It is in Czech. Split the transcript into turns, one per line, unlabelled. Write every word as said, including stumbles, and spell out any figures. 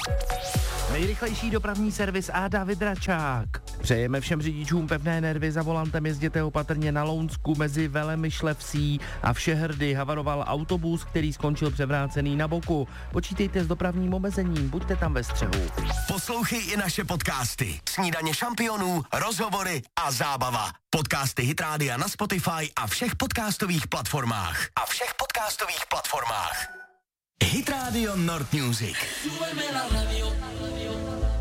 Nejrychlejší dopravní servis a David Račák. Přejeme všem řidičům pevné nervy, za volantem jezděte opatrně. Na Lounsku mezi Velemišlevsí a Všehrdy havaroval autobus, který skončil převrácený na boku. Počítejte s dopravním omezením, buďte tam ve střehu.
Poslouchej i naše podcasty. Snídaně šampionů, rozhovory a zábava. Podcasty Hit Rádia na Spotify a všech podcastových platformách. A všech podcastových platformách. Hit Radio Nord Music.
Súbeme la radio.